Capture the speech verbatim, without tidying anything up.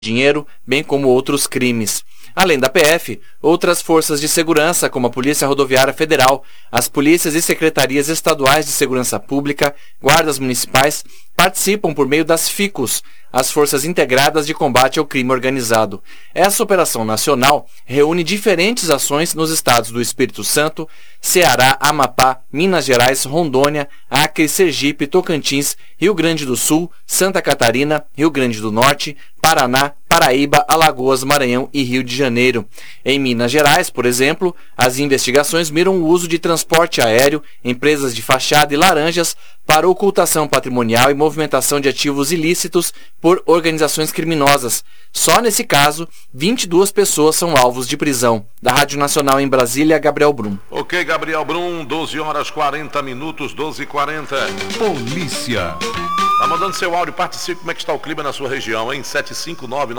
dinheiro, bem como outros crimes. Além da P F, outras forças de segurança, como a Polícia Rodoviária Federal, as polícias e secretarias estaduais de segurança pública, guardas municipais, participam por meio das FICOS, as Forças Integradas de Combate ao Crime Organizado. Essa operação nacional reúne diferentes ações nos estados do Espírito Santo, Ceará, Amapá, Minas Gerais, Rondônia, Acre, Sergipe, Tocantins, Rio Grande do Sul, Santa Catarina, Rio Grande do Norte, Paraná, Paraíba, Alagoas, Maranhão e Rio de Janeiro. Em Minas Gerais, por exemplo, as investigações miram o uso de transporte aéreo, empresas de fachada e laranjas para ocultação patrimonial e movimentação de ativos ilícitos por organizações criminosas. Só nesse caso, vinte e duas pessoas são alvos de prisão. Da Rádio Nacional em Brasília, Gabriel Brum. Ok, Gabriel Brum, doze horas quarenta minutos, doze e quarenta. Polícia. Tá mandando seu áudio, participe, como é que está o clima na sua região, hein? sete cinco nove